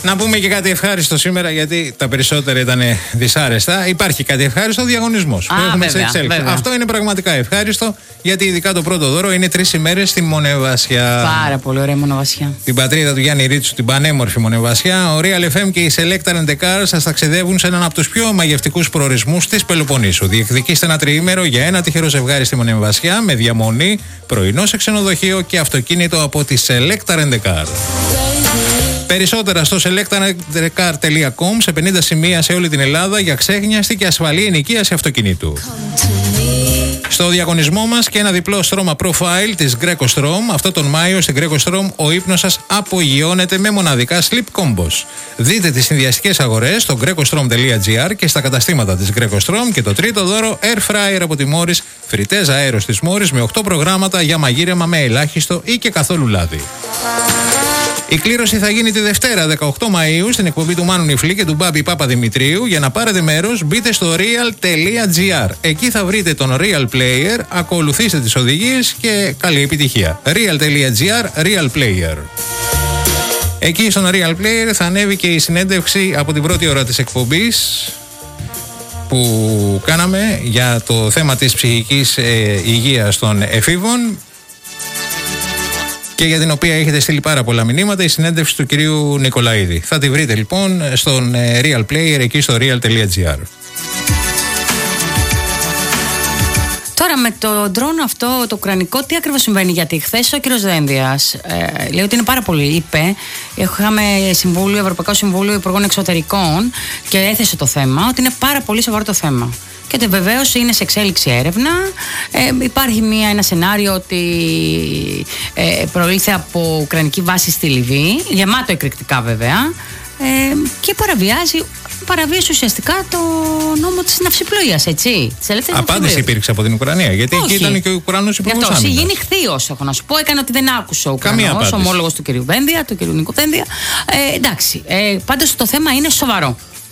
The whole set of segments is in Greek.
Να πούμε και κάτι ευχάριστο σήμερα, γιατί τα περισσότερα ήταν δυσάρεστα. Υπάρχει κάτι ευχάριστο, διαγωνισμός που έχουμε σε εξέλιξη. Αυτό είναι πραγματικά ευχάριστο, γιατί ειδικά το πρώτο δώρο είναι 3 ημέρες στη Μονεβασιά. Πάρα πολύ ωραία Μονεβασιά. Την πατρίδα του Γιάννη Ρίτσου, την πανέμορφη Μονεβασιά. Ο Real FM και η Selecta Rent a Car σας ταξιδεύουν σε έναν από τους πιο μαγευτικούς προορισμούς της Πελοποννήσου. Διεκδικήστε ένα τριήμερο για ένα τυχερό ζευγάρι στη Μονεβασιά με διαμονή, πρωινό σε ξενοδοχείο και αυτοκίνητο από τη Selecta Rent a Car. Περισσότερα στο selectarentecar.com, σε 50 σημεία σε όλη την Ελλάδα για ξέχνιαστη και ασφαλή ενοικίαση αυτοκινήτου. Στο διαγωνισμό μας και ένα διπλό στρώμα profile της Greco Strom. Αυτό τον Μάιο στην Greco Strom ο ύπνος σας απογειώνεται με μοναδικά sleep combos. Δείτε τις συνδυαστικές αγορές στο grecostrom.gr και στα καταστήματα της Greco Strom. Και το τρίτο δώρο, air fryer από τη Morris, φριτέζα αέρος της Morris με 8 προγράμματα για μαγείρεμα με ελάχιστο ή και καθόλου λάδι. Η κλήρωση θα γίνει τη Δευτέρα 18 Μαΐου στην εκπομπή του Μάνου Νιφλή και του Μπάμπη Παπαδημητρίου. Για να πάρετε μέρος μπείτε στο real.gr. Εκεί θα βρείτε τον Real Player, ακολουθήστε τις οδηγίες και καλή επιτυχία. Real.gr, Real Player. Εκεί στον Real Player θα ανέβει και η συνέντευξη από την πρώτη ώρα της εκπομπής που κάναμε για το θέμα της ψυχικής υγείας των εφήβων, και για την οποία έχετε στείλει πάρα πολλά μηνύματα, η συνέντευξη του κυρίου Νικολαίδη. Θα τη βρείτε λοιπόν στον Real Player, εκεί στο real.gr. Τώρα με το drone αυτό, το ουκρανικό, τι ακριβώς συμβαίνει? Γιατί χθες ο κύριος Δένδιας λέει ότι είναι πάρα πολύ, είπε, είχαμε Ευρωπαϊκό Συμβούλιο Υπουργών Εξωτερικών και έθεσε το θέμα, ότι είναι πάρα πολύ σοβαρό το θέμα. Και βεβαίως είναι σε εξέλιξη έρευνα. Υπάρχει ένα σενάριο ότι προήλθε από ουκρανική βάση στη Λιβύη, γεμάτο εκρηκτικά βέβαια, και παραβίασε ουσιαστικά το νόμο της ναυσιπλοείας, έτσι. Απάντηση υπήρξε από την Ουκρανία, γιατί όχι. Εκεί ήταν και ο Ουκρανός υπουργός άμυνας. Γίνει χθείος, έχω να σου πω. Έκανε ότι δεν άκουσε ο Ουκρανός, ομόλογος του κ. Βένδια, του κ. Νίκο Βένδια. Εντάξει. Πάντως το θέμα είναι σοβαρό.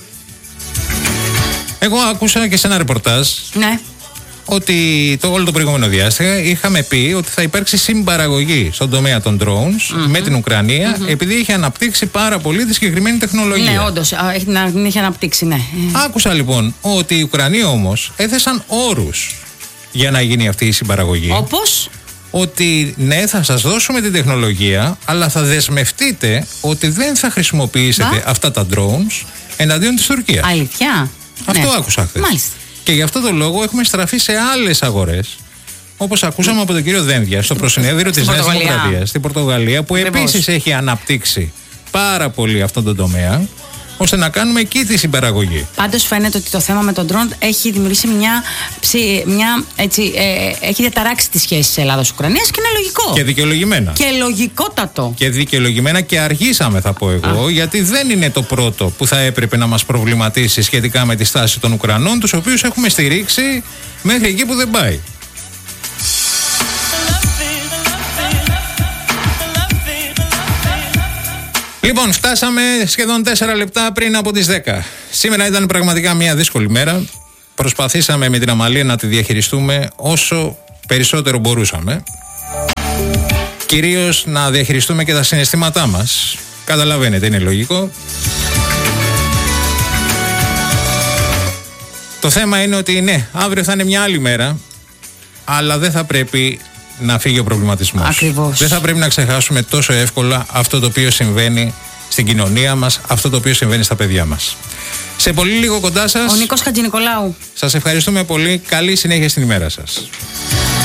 Εγώ άκουσα και σε ένα ρεπορτάζ, ναι, ότι όλο το προηγούμενο διάστημα είχαμε πει ότι θα υπάρξει συμπαραγωγή στον τομέα των drones με την Ουκρανία, επειδή είχε αναπτύξει πάρα πολύ τη συγκεκριμένη τεχνολογία. Ναι, όντως, είχε αναπτύξει, ναι. Άκουσα λοιπόν ότι οι Ουκρανοί όμως έθεσαν όρους για να γίνει αυτή η συμπαραγωγή. Όπως? Ότι ναι, θα σας δώσουμε την τεχνολογία, αλλά θα δεσμευτείτε ότι δεν θα χρησιμοποιήσετε αυτά τα drones εναντίον της Τουρκίας. Αλήθεια? Αυτό άκουσα χθες. Μάλιστα. Και γι' αυτό το λόγο έχουμε στραφεί σε άλλες αγορές, όπως ακούσαμε από τον κύριο Δένδια στο προσυνέδριο της Νέας Δημοκρατίας στην Πορτογαλία, που επίσης έχει αναπτύξει πάρα πολύ αυτόν τον τομέα, ώστε να κάνουμε εκεί τη συμπαραγωγή. Πάντως φαίνεται ότι το θέμα με τον drone έχει δημιουργήσει έχει διαταράξει τις σχέσεις της Ελλάδας-Ουκρανίας, και είναι λογικό. Και δικαιολογημένα. Και λογικότατο. Και δικαιολογημένα, και αργήσαμε, θα πω εγώ, γιατί δεν είναι το πρώτο που θα έπρεπε να μας προβληματίσει σχετικά με τη στάση των Ουκρανών, τους οποίους έχουμε στηρίξει μέχρι εκεί που δεν πάει. Λοιπόν, φτάσαμε σχεδόν 4 λεπτά πριν από τις 10. Σήμερα ήταν πραγματικά μια δύσκολη μέρα. Προσπαθήσαμε με την Αμαλία να τη διαχειριστούμε όσο περισσότερο μπορούσαμε. Κυρίως να διαχειριστούμε και τα συναισθήματά μας. Καταλαβαίνετε, είναι λογικό. Το θέμα είναι ότι ναι, αύριο θα είναι μια άλλη μέρα, αλλά δεν θα πρέπει να φύγει ο προβληματισμός. Ακριβώς. Δεν θα πρέπει να ξεχάσουμε τόσο εύκολα αυτό το οποίο συμβαίνει στην κοινωνία μας, αυτό το οποίο συμβαίνει στα παιδιά μας. Σε πολύ λίγο κοντά σας, ο Νίκος Χατζηνικολάου. Σας ευχαριστούμε πολύ. Καλή συνέχεια στην ημέρα σας.